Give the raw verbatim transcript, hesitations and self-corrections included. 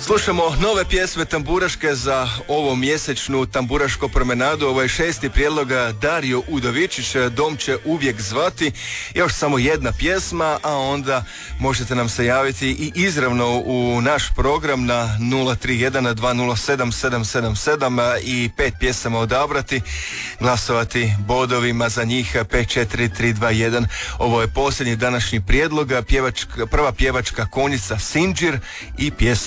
Slušamo nove pjesme tamburaške za ovo mjesečnu tamburašku promenadu. Ovo je šesti prijedlog Dario Udovičić, Dom će uvijek zvati. Još samo jedna pjesma, a onda možete nam se javiti i izravno u naš program na nula tri jedan dva nula sedam sedam sedam sedam i pet pjesama odabrati, glasovati bodovima za njih pet četiri tri dva jedan. Ovo je posljednji današnji prijedlog, pjevačka, prva pjevačka konjica Sinđir i pjesma